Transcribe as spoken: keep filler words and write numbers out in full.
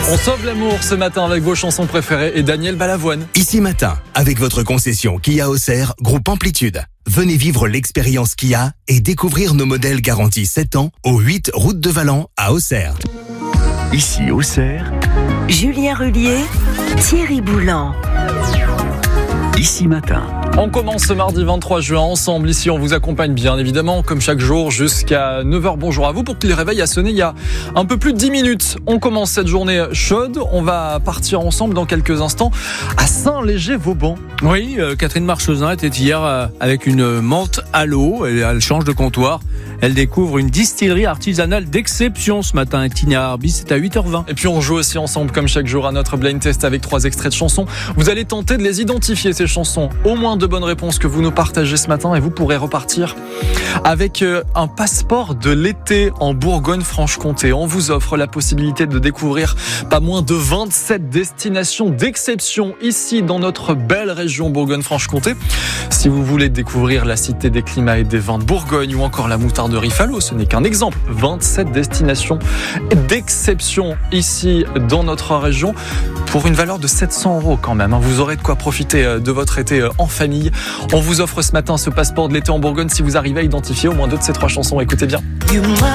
On sauve l'amour ce matin avec vos chansons préférées et Daniel Balavoine. Ici Matin, avec votre concession Kia Auxerre, groupe Amplitude. Venez vivre l'expérience Kia et découvrir nos modèles garantis sept ans au huit route de Valent à Auxerre. Ici Auxerre, Julien Rullier, Thierry Boulan. Ici Matin. On commence ce mardi vingt-trois juin ensemble. Ici, on vous accompagne bien évidemment, comme chaque jour, jusqu'à neuf heures. Bonjour à vous pour que le réveil a sonné il y a un peu plus de dix minutes. On commence cette journée chaude. On va partir ensemble dans quelques instants à Saint-Léger-Vauban. Oui, euh, Catherine Marchesin était hier euh, avec une menthe à l'eau. Elle, elle change de comptoir. Elle découvre une distillerie artisanale d'exception ce matin. Et Tina Arby, c'est à huit heures vingt. Et puis on joue aussi ensemble, comme chaque jour, à notre blind test avec trois extraits de chansons. Vous allez tenter de les identifier, ces chansons. Au moins deux bonnes réponses que vous nous partagez ce matin et vous pourrez repartir avec un passeport de l'été en Bourgogne-Franche-Comté. On vous offre la possibilité de découvrir pas moins de vingt-sept destinations d'exception ici dans notre belle région Bourgogne-Franche-Comté. Si vous voulez découvrir la cité des climats et des vins de Bourgogne ou encore la moutarderie Fallot, ce n'est qu'un exemple. vingt-sept destinations d'exception ici dans notre région pour une valeur de sept cents euros quand même. Vous aurez de quoi profiter de votre été en famille. On vous offre ce matin ce passeport de l'été en Bourgogne si vous arrivez à identifier au moins deux de ces trois chansons. Écoutez bien.